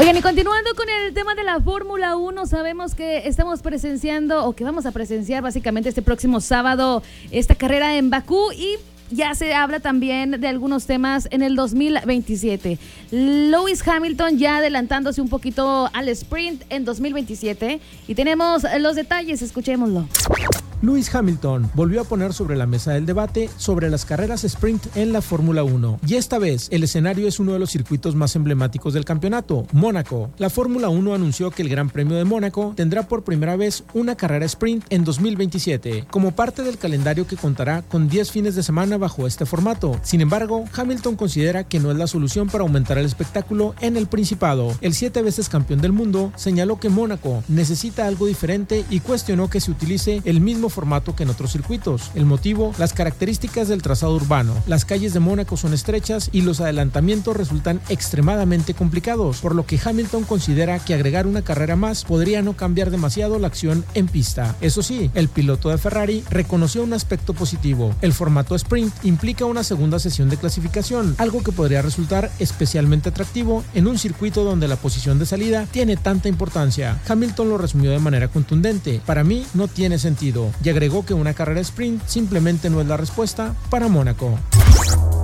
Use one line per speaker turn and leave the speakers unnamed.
Oigan, y continuando con el tema de la Fórmula 1, sabemos que estamos presenciando, o que vamos a presenciar básicamente este próximo sábado, esta carrera en Bakú, y ya se habla también de algunos temas en el 2027. Lewis Hamilton ya adelantándose un poquito al sprint en 2027, y tenemos los detalles, escuchémoslo.
Lewis Hamilton volvió a poner sobre la mesa el debate sobre las carreras sprint en la Fórmula 1. Y esta vez, el escenario es uno de los circuitos más emblemáticos del campeonato, Mónaco. La Fórmula 1 anunció que el Gran Premio de Mónaco tendrá por primera vez una carrera sprint en 2027, como parte del calendario que contará con 10 fines de semana bajo este formato. Sin embargo, Hamilton considera que no es la solución para aumentar el espectáculo en el Principado. El 7 veces campeón del mundo señaló que Mónaco necesita algo diferente y cuestionó que se utilice el mismo formato que en otros circuitos. El motivo, las características del trazado urbano. Las calles de Mónaco son estrechas y los adelantamientos resultan extremadamente complicados, por lo que Hamilton considera que agregar una carrera más podría no cambiar demasiado la acción en pista. Eso sí, el piloto de Ferrari reconoció un aspecto positivo. El formato sprint implica una segunda sesión de clasificación, algo que podría resultar especialmente atractivo en un circuito donde la posición de salida tiene tanta importancia. Hamilton lo resumió de manera contundente: para mí no tiene sentido, y agregó que una carrera sprint simplemente no es la respuesta para Mónaco.